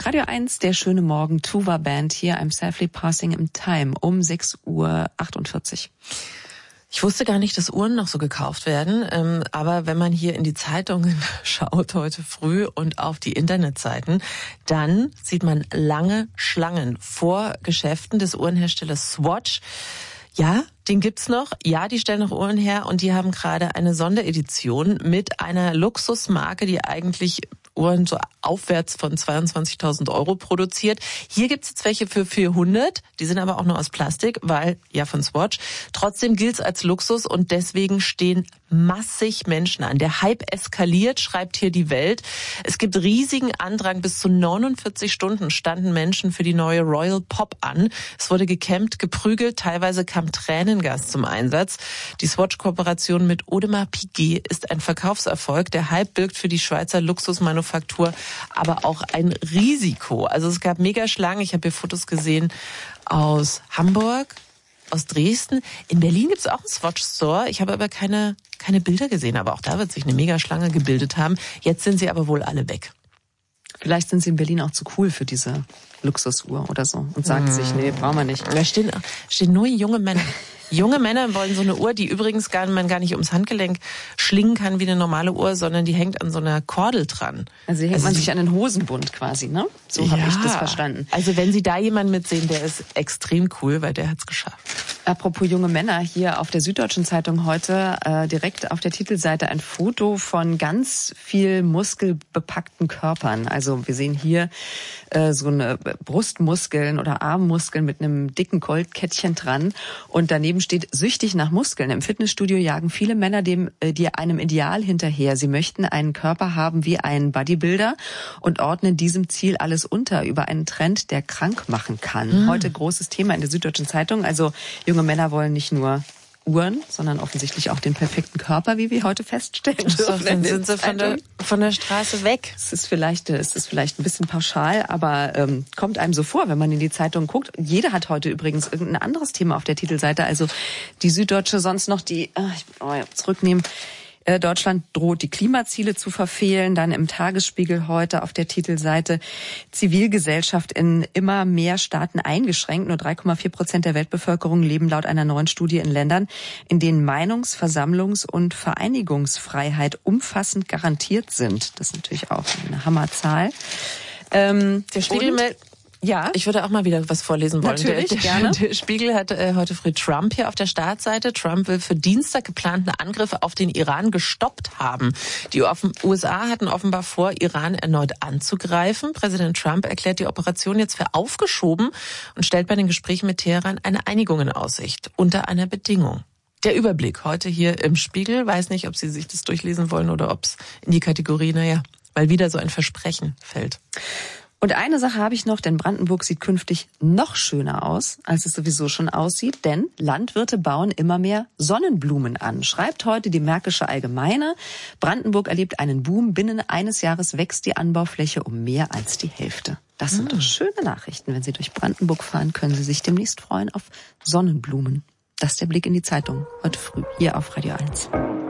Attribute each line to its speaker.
Speaker 1: Radio 1, der schöne Morgen, Tuva Band hier, I'm Safely Passing in Time um 6:48 Uhr.
Speaker 2: Ich wusste gar nicht, dass Uhren noch so gekauft werden, aber wenn man hier in die Zeitungen schaut heute früh und auf die Internetseiten, dann sieht man lange Schlangen vor Geschäften des Uhrenherstellers Swatch. Ja, den gibt's noch. Ja, die stellen noch Uhren her und die haben gerade eine Sonderedition mit einer Luxusmarke, die eigentlich Uhren so aufwärts von 22.000 € produziert. Hier gibt's jetzt welche für 400, die sind aber auch nur aus Plastik, weil, ja, von Swatch. Trotzdem gilt's als Luxus und deswegen stehen massig Menschen an. Der Hype eskaliert, schreibt hier die Welt. Es gibt riesigen Andrang. Bis zu 49 Stunden standen Menschen für die neue Royal Pop an. Es wurde gekämpft, geprügelt, teilweise kam Tränengas zum Einsatz. Die Swatch-Kooperation mit Audemars Piguet ist ein Verkaufserfolg. Der Hype birgt für die Schweizer Luxusmanufaktur aber auch ein Risiko. Also es gab Megaschlangen. Ich habe hier Fotos gesehen aus Hamburg, aus Dresden. In Berlin gibt es auch einen Swatch-Store. Ich habe aber keine Bilder gesehen. Aber auch da wird sich eine Megaschlange gebildet haben. Jetzt sind sie aber wohl alle weg.
Speaker 1: Vielleicht sind sie in Berlin auch zu cool für diese Luxusuhr oder so und sagen sich, nee, brauchen wir nicht.
Speaker 2: Da stehen nur junge Männer. Junge Männer wollen so eine Uhr, die übrigens man gar nicht ums Handgelenk schlingen kann wie eine normale Uhr, sondern die hängt an so einer Kordel dran.
Speaker 1: Also hängt man sich an den Hosenbund quasi, ne? So habe ich das verstanden.
Speaker 2: Also wenn Sie da jemanden mitsehen, der ist extrem cool, weil der hat's geschafft.
Speaker 1: Apropos junge Männer, hier auf der Süddeutschen Zeitung heute direkt auf der Titelseite ein Foto von ganz viel muskelbepackten Körpern. Also wir sehen hier so eine Brustmuskeln oder Armmuskeln mit einem dicken Goldkettchen dran und daneben steht süchtig nach Muskeln. Im Fitnessstudio jagen viele Männer die einem Ideal hinterher. Sie möchten einen Körper haben wie ein Bodybuilder und ordnen diesem Ziel alles unter über einen Trend, der krank machen kann. Heute großes Thema in der Süddeutschen Zeitung. Also junge Männer wollen nicht nur Uhren, sondern offensichtlich auch den perfekten Körper, wie wir heute feststellen.
Speaker 2: Dann sind sie von der Straße weg.
Speaker 1: Es ist vielleicht ein bisschen pauschal, aber kommt einem so vor, wenn man in die Zeitung guckt. Jeder hat heute übrigens irgendein anderes Thema auf der Titelseite. Also die Süddeutsche sonst noch zurücknehmen. Deutschland droht, die Klimaziele zu verfehlen. Dann im Tagesspiegel heute auf der Titelseite Zivilgesellschaft in immer mehr Staaten eingeschränkt. Nur 3,4% der Weltbevölkerung leben laut einer neuen Studie in Ländern, in denen Meinungs-, Versammlungs- und Vereinigungsfreiheit umfassend garantiert sind. Das ist natürlich auch eine Hammerzahl.
Speaker 2: Der Spiegel
Speaker 1: Ja.
Speaker 2: Ich würde auch mal wieder was vorlesen wollen.
Speaker 1: Natürlich, gerne.
Speaker 2: Der Spiegel hat heute früh Trump hier auf der Startseite. Trump will für Dienstag geplante Angriffe auf den Iran gestoppt haben. Die USA hatten offenbar vor, Iran erneut anzugreifen. Präsident Trump erklärt die Operation jetzt für aufgeschoben und stellt bei den Gesprächen mit Teheran eine Einigung in Aussicht, unter einer Bedingung. Der Überblick heute hier im Spiegel. Weiß nicht, ob Sie sich das durchlesen wollen oder ob es in die Kategorie, weil wieder so ein Versprechen fällt.
Speaker 1: Und eine Sache habe ich noch, denn Brandenburg sieht künftig noch schöner aus, als es sowieso schon aussieht, denn Landwirte bauen immer mehr Sonnenblumen an. Schreibt heute die Märkische Allgemeine. Brandenburg erlebt einen Boom. Binnen eines Jahres wächst die Anbaufläche um mehr als die Hälfte. Das sind doch schöne Nachrichten. Wenn Sie durch Brandenburg fahren, können Sie sich demnächst freuen auf Sonnenblumen. Das ist der Blick in die Zeitung heute früh hier auf Radio 1.